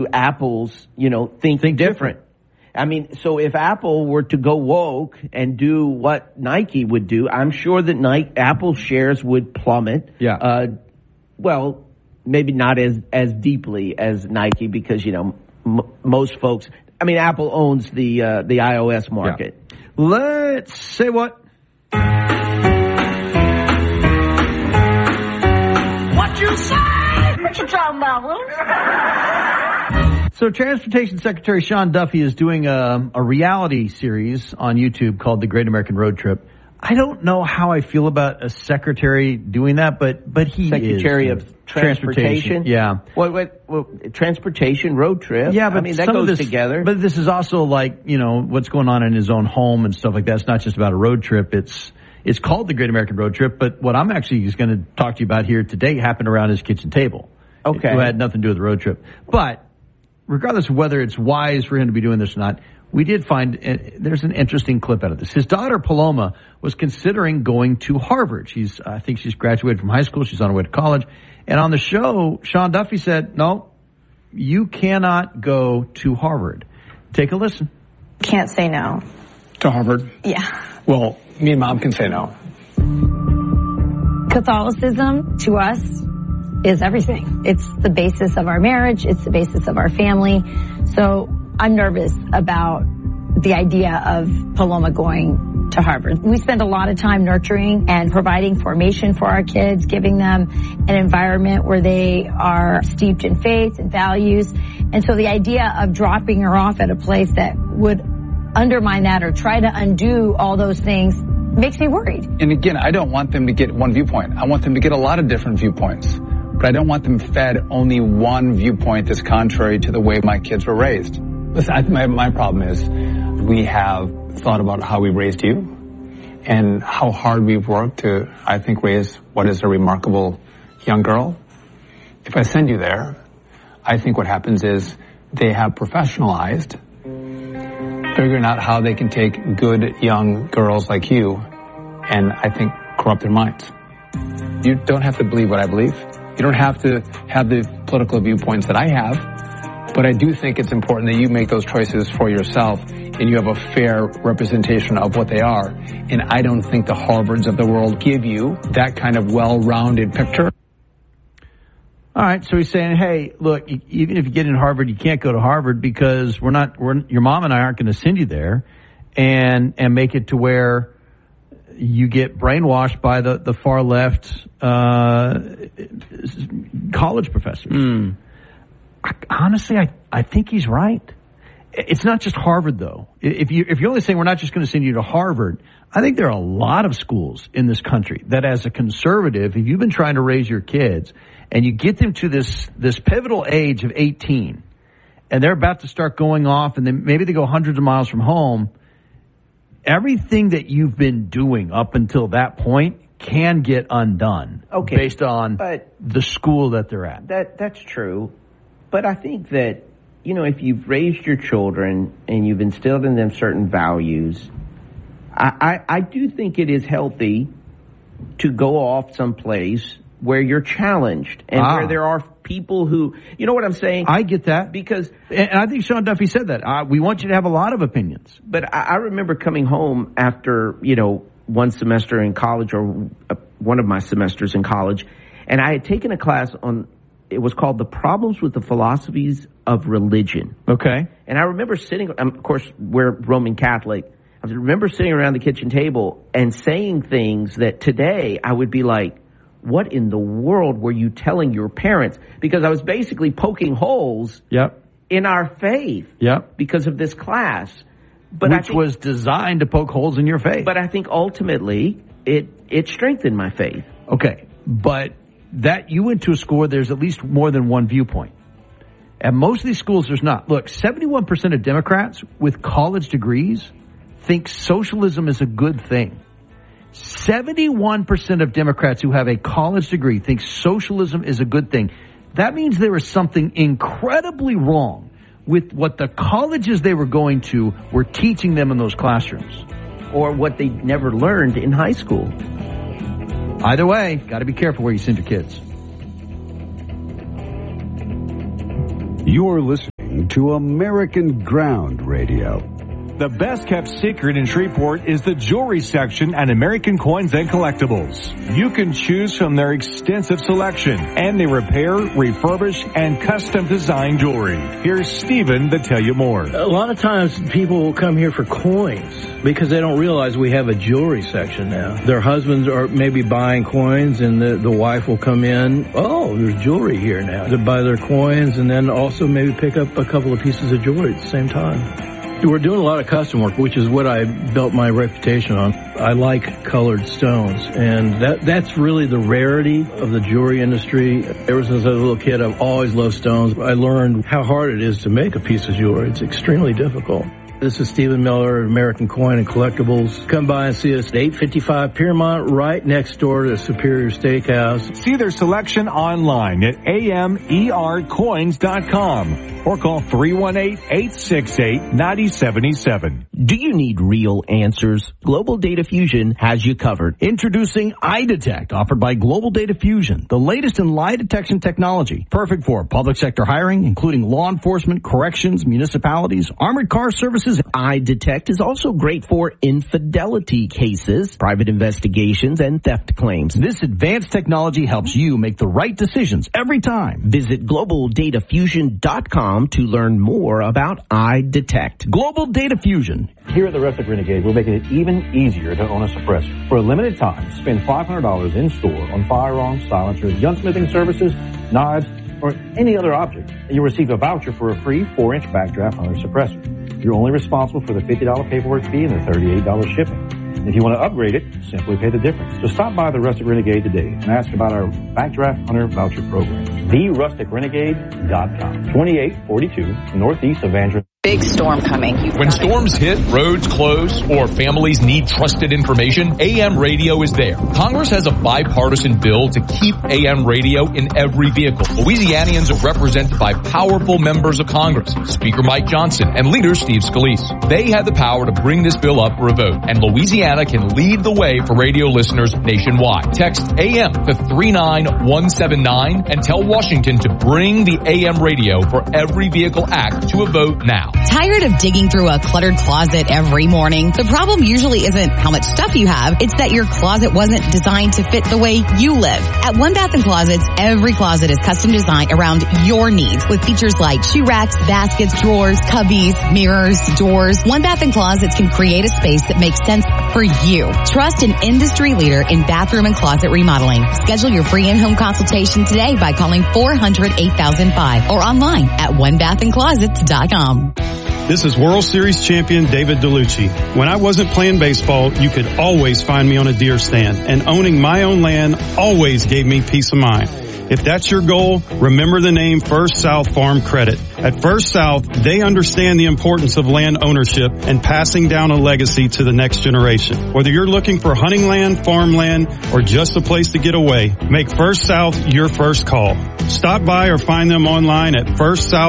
Apple's, think different. I mean, so if Apple were to go woke and do what Nike would do, I'm sure that Apple shares would plummet. Yeah. Well, maybe not as deeply as Nike because, most folks, Apple owns the iOS market. Yeah. Let's say what? What you say? What you talking about, Will? So Transportation Secretary Sean Duffy is doing a reality series on YouTube called The Great American Road Trip. I don't know how I feel about a secretary doing that, but he Secretary is. of Transportation? Yeah. What, transportation, road trip? Yeah, but that goes together. But this is also like, what's going on in his own home and stuff like that. It's not just about a road trip. It's called The Great American Road Trip, but what I'm actually going to talk to you about here today happened around his kitchen table. Okay. It had nothing to do with the road trip. But regardless of whether it's wise for him to be doing this or not, we did find there's an interesting clip out of this. His daughter, Paloma, was considering going to Harvard. I think she's graduated from high school. She's on her way to college. And on the show, Sean Duffy said, no, you cannot go to Harvard. Take a listen. Can't say no. To Harvard? Yeah. Well, me and Mom can say no. Catholicism, to us, is everything. It's the basis of our marriage. It's the basis of our family. So I'm nervous about the idea of Paloma going to Harvard. We spend a lot of time nurturing and providing formation for our kids, giving them an environment where they are steeped in faith and values. And so the idea of dropping her off at a place that would undermine that or try to undo all those things makes me worried. And again, I don't want them to get one viewpoint. I want them to get a lot of different viewpoints. But I don't want them fed only one viewpoint that's contrary to the way my kids were raised. Listen, my problem is we have thought about how we raised you and how hard we've worked to, I think, raise what is a remarkable young girl. If I send you there, I think what happens is they have professionalized figuring out how they can take good young girls like you and, I think, corrupt their minds. You don't have to believe what I believe. You don't have to have the political viewpoints that I have, but I do think it's important that you make those choices for yourself and you have a fair representation of what they are. And I don't think the Harvards of the world give you that kind of well-rounded picture. All right, so he's saying, hey, look, even if you get in Harvard, you can't go to Harvard because your mom and I aren't going to send you there and make it to where you get brainwashed by the far left college professors. Honestly, I think he's right. It's not just Harvard, though. If you're only saying we're not just going to send you to Harvard, I think there are a lot of schools in this country that, as a conservative, if you've been trying to raise your kids and you get them to this pivotal age of 18, and they're about to start going off, and then maybe they go hundreds of miles from home, everything that you've been doing up until that point can get undone based on the school that they're at. That's true. But I think that, if you've raised your children and you've instilled in them certain values, I do think it is healthy to go off someplace where you're challenged and where there are people who, you know what I'm saying? I get that. And I think Sean Duffy said that. We want you to have a lot of opinions. But I remember coming home after, one semester in college or one of my semesters in college, and I had taken a class it was called The Problems with the Philosophies of Religion. Okay. And I remember sitting, of course, we're Roman Catholic. I remember sitting around the kitchen table and saying things that today I would be like, what in the world were you telling your parents? Because I was basically poking holes in our faith because of this class. Which was designed to poke holes in your faith. But I think ultimately it strengthened my faith. Okay, but that you went to a school where there's at least more than one viewpoint. At most of these schools, there's not. Look, 71% of Democrats with college degrees think socialism is a good thing. 71% of Democrats who have a college degree think socialism is a good thing. That means there is something incredibly wrong with what the colleges they were going to were teaching them in those classrooms. Or what they never learned in high school. Either way, got to be careful where you send your kids. You're listening listening to American Ground Radio. The best kept secret in Shreveport is the jewelry section at American Coins and Collectibles. You can choose from their extensive selection, and they repair, refurbish, and custom design jewelry. Here's Stephen to tell you more. A lot of times people will come here for coins because they don't realize we have a jewelry section now. Their husbands are maybe buying coins, and the wife will come in, oh, there's jewelry here now. To buy their coins and then also maybe pick up a couple of pieces of jewelry at the same time. We're doing a lot of custom work, which is what I built my reputation on. I like colored stones, and that's really the rarity of the jewelry industry. Ever since I was a little kid, I've always loved stones. I learned how hard it is to make a piece of jewelry. It's extremely difficult. This is Stephen Miller at American Coin and Collectibles. Come by and see us at 855 Piermont, right next door to Superior Steakhouse. See their selection online at amercoins.com or call 318-868-9077. Do you need real answers? Global Data Fusion has you covered. Introducing iDetect, offered by Global Data Fusion, the latest in lie detection technology, perfect for public sector hiring, including law enforcement, corrections, municipalities, armored car services. iDetect is also great for infidelity cases, private investigations, and theft claims. This advanced technology helps you make the right decisions every time. Visit globaldatafusion.com to learn more about iDetect. Global Data Fusion. Here at the Rustic Renegade, we're making it even easier to own a suppressor. For a limited time, spend $500 in store on firearms, silencers, gunsmithing services, knives, or any other object, and you'll receive a voucher for a free 4-inch backdraft hunter suppressor. You're only responsible for the $50 paperwork fee and the $38 shipping. And if you want to upgrade it, simply pay the difference. So stop by the Rustic Renegade today and ask about our Backdraft Hunter Voucher Program. TheRusticRenegade.com. 2842 northeast of Andrew. Big storm coming. When storms hit, roads close, or families need trusted information, AM radio is there. Congress has a bipartisan bill to keep AM radio in every vehicle. Louisianians are represented by powerful members of Congress, Speaker Mike Johnson and Leader Steve Scalise. They have the power to bring this bill up for a vote, and Louisiana can lead the way for radio listeners nationwide. Text AM to 39179 and tell Washington to bring the AM radio for every vehicle act to a vote now. Tired of digging through a cluttered closet every morning? The problem usually isn't how much stuff you have. It's that your closet wasn't designed to fit the way you live. At One Bath & Closets, every closet is custom designed around your needs with features like shoe racks, baskets, drawers, cubbies, mirrors, doors. One Bath & Closets can create a space that makes sense for you. Trust an industry leader in bathroom and closet remodeling. Schedule your free in-home consultation today by calling 400-8005 or online at onebathandclosets.com. This is World Series champion David DeLucci. When I wasn't playing baseball, you could always find me on a deer stand, and owning my own land always gave me peace of mind. If that's your goal, remember the name First South Farm Credit. At First South, they understand the importance of land ownership and passing down a legacy to the next generation. Whether you're looking for hunting land, farmland, or just a place to get away, make First South your first call. Stop by or find them online at First South